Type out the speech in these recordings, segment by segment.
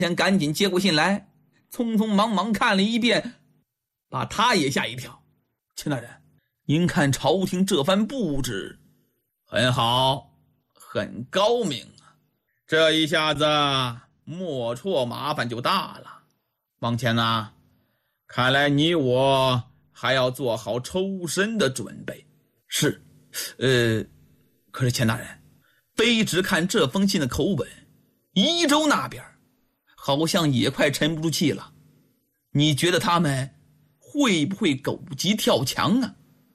天赶紧接过信来，匆匆忙忙看了一遍，把他也吓一跳。钱大人，您看朝廷这番布置很好，很高明啊，这一下子莫错麻烦就大了。王谦啊，看来你我还要做好抽身的准备。是，可是钱大人，卑职看这封信的口吻，宜州那边好像也快沉不住气了。你觉得他们会不会狗急跳墙啊？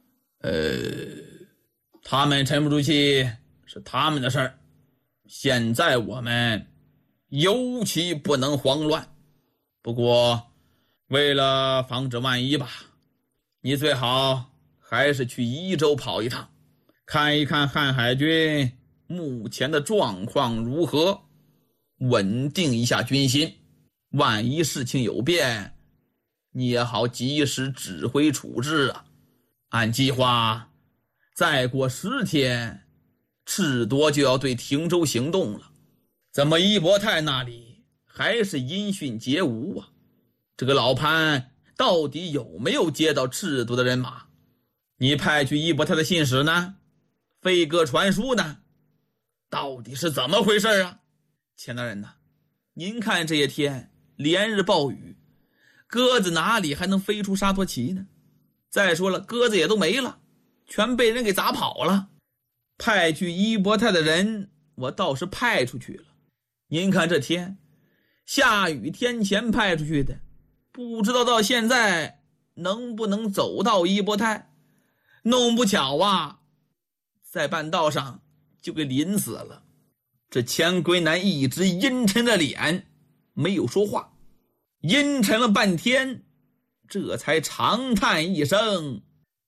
他们沉不住气是他们的事儿，现在我们尤其不能慌乱。不过为了防止万一吧，你最好还是去宜州跑一趟，看一看瀚海军目前的状况如何，稳定一下军心，万一事情有变，你也好及时指挥处置啊。按计划再过10天，赤多就要对汀州行动了，怎么伊伯泰那里还是音讯皆无啊？这个老潘到底有没有接到赤多的人马？你派去伊伯泰的信使呢？飞鸽传书呢？到底是怎么回事啊？钱大人呐，您看这些天连日暴雨，鸽子哪里还能飞出沙陀旗呢？再说了，鸽子也都没了，全被人给砸跑了。派去伊伯泰的人我倒是派出去了，您看这天下雨天前派出去的，不知道到现在能不能走到伊伯泰，弄不巧啊，在半道上就给淋死了。这钱归南一直阴沉着脸没有说话，阴沉了半天，这才长叹一声，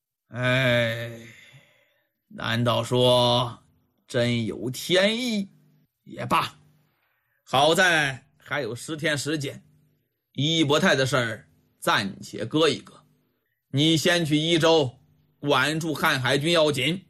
难道说真有天意？也罢，好在还有10天时间，伊伯泰的事儿暂且搁一搁，你先去宜州管住瀚海军要紧。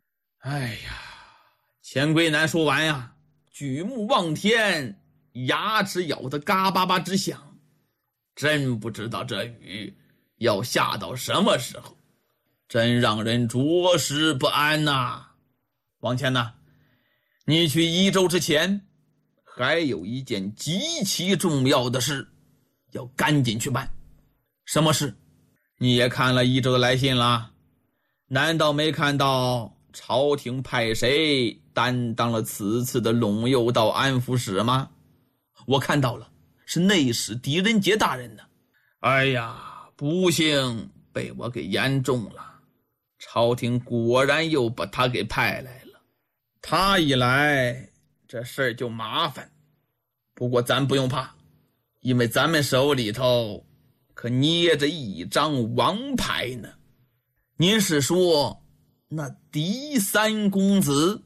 钱归南说完呀，举目望天，牙齿咬得嘎巴巴直响，真不知道这雨要下到什么时候，真让人着实不安呐。王谦呐，你去宜州之前还有一件极其重要的事要赶紧去办。什么事？你也看了宜州的来信了，难道没看到朝廷派谁担当了此次的陇右道安抚使吗？我看到了，是内史狄仁杰大人呢。不幸被我给言中了，朝廷果然又把他给派来了。他一来，这事儿就麻烦。不过咱不用怕，因为咱们手里头可捏着一张王牌呢。您是说那狄三公子？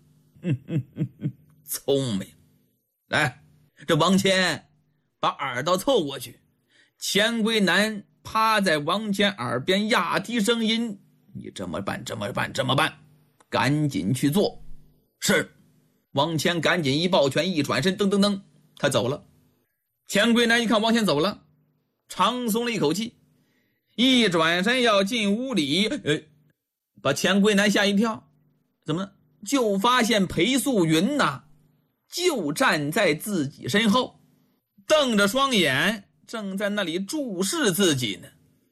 聪明。来，这王谦把耳朵凑过去，钱归南趴在王谦耳边压低声音，你这么办，这么办，这么办，赶紧去做。是。王谦赶紧一抱拳，一转身，噔噔噔，他走了。钱归南一看王谦走了，长松了一口气，一转身要进屋里，把钱归南吓一跳。怎么就发现裴素云呐，就站在自己身后，瞪着双眼，正在那里注视自己呢。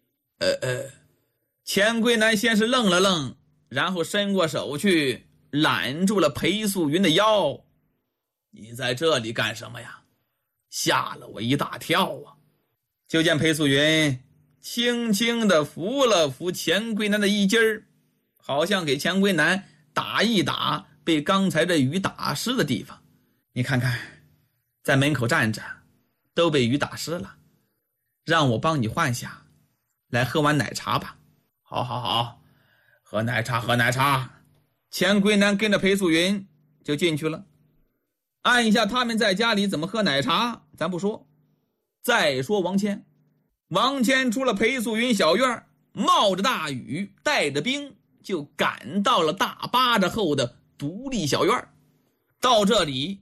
钱归南先是愣了愣，然后伸过手去揽住了裴素云的腰。你在这里干什么呀？吓了我一大跳啊！就见裴素云轻轻地扶了扶钱归南的衣襟儿，好像给钱归南打一打被刚才这雨打湿的地方。你看看，在门口站着都被雨打湿了，让我帮你换下，来喝碗奶茶吧。好好好，喝奶茶喝奶茶。钱归南跟着裴素云就进去了。按下他们在家里怎么喝奶茶咱不说，再说王谦出了裴素云小院，冒着大雨带着兵就赶到了大巴掌后的独立小院。到这里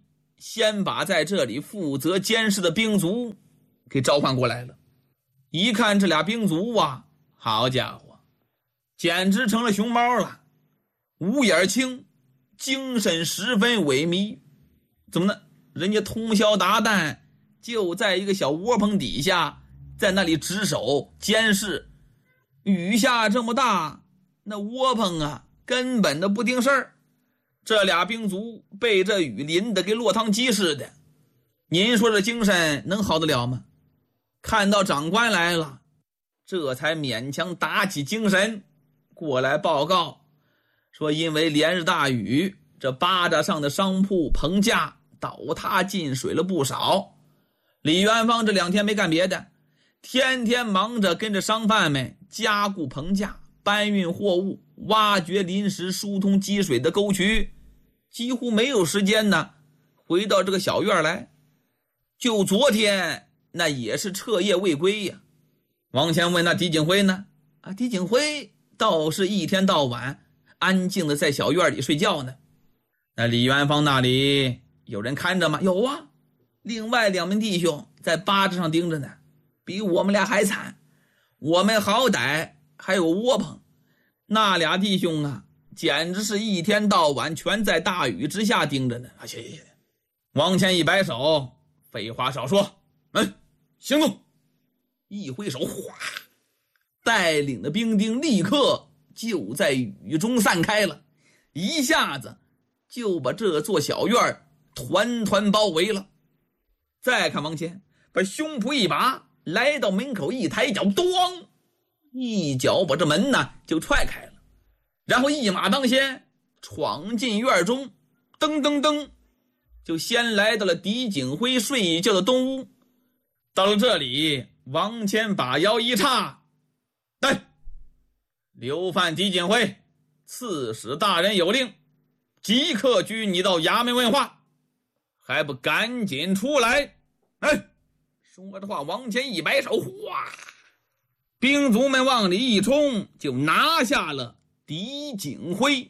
先把在这里负责监视的兵卒给召唤过来了。一看这俩兵卒啊，好家伙，简直成了熊猫了，五眼青，精神十分萎靡。怎么呢？人家通宵达旦就在一个小窝棚底下，在那里值守监视。雨下这么大，那窝棚啊根本都不定事儿。这俩兵卒被这雨淋得跟落汤鸡似的，您说这精神能好得了吗？看到长官来了，这才勉强打起精神过来报告，说因为连日大雨，这巴扎上的商铺棚架倒塌进水了不少。李元芳这2天没干别的，天天忙着跟着商贩们加固棚架，搬运货物，挖掘临时疏通积水的沟渠，几乎没有时间呢回到这个小院来。就昨天那也是彻夜未归呀。王谦问那狄景辉呢？狄景辉倒是一天到晚安静的在小院里睡觉呢。那李元芳那里有人看着吗？有啊，另外2名弟兄在巴扎上盯着呢，比我们俩还惨。我们好歹还有窝棚，那俩弟兄啊简直是一天到晚全在大雨之下盯着呢。行。王谦一摆手，废话少说，行动！一挥手，哗，带领的兵丁立刻就在雨中散开了，一下子就把这座小院团团包围了。再看王谦，把胸脯一拔，来到门口一抬脚，咣，一脚把这门呢就踹开了，然后一马当先闯进院中，噔噔噔就先来到了狄景辉睡觉的东屋。到了这里，王谦把腰一叉，来，流犯狄景辉，刺史大人有令，即刻拘你到衙门问话，还不赶紧出来！说着话，王谦一摆手，哗，兵卒们往里一冲，就拿下了狄景辉。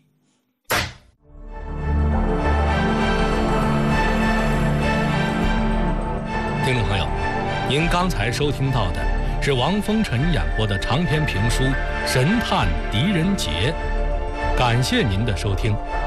听众朋友，您刚才收听到的是王风尘演播的长篇评书《神探狄仁杰》，感谢您的收听。